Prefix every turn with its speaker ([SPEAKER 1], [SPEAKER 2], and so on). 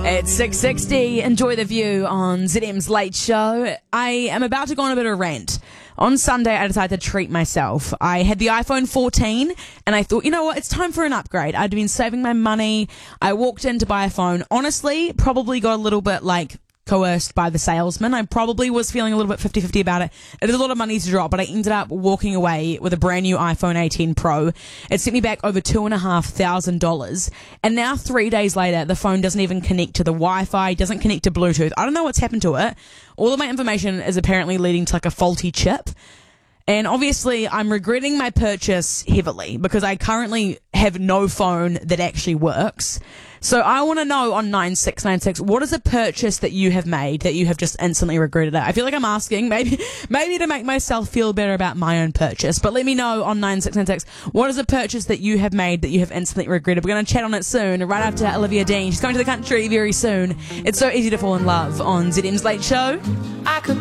[SPEAKER 1] It's 6:60. Enjoy the view on ZM's Late Show. I am about to go on a bit of a rant. On Sunday, I decided to treat myself. I had the iPhone 14 and I thought, you know what, it's time for an upgrade. I'd been saving my money. I walked in to buy a phone. Honestly, probably got a little bit coerced by the salesman. I probably was feeling a little bit 50-50 about it. It is a lot of money to drop, but I ended up walking away with a brand new iPhone 18 Pro. It sent me back over $2,500. And now 3 days later, the phone doesn't even connect to the Wi-Fi, doesn't connect to Bluetooth. I don't know what's happened to it. All of my information is apparently leading to a faulty chip. And obviously, I'm regretting my purchase heavily because I currently have no phone that actually works. So I want to know on 9696, what is a purchase that you have made that you have just instantly regretted it? I feel like I'm asking maybe to make myself feel better about my own purchase. But let me know on 9696, what is a purchase that you have made that you have instantly regretted? We're going to chat on it soon, right after Olivia Dean. She's going to the country very soon. It's so easy to fall in love on ZM's Late Show.
[SPEAKER 2] I could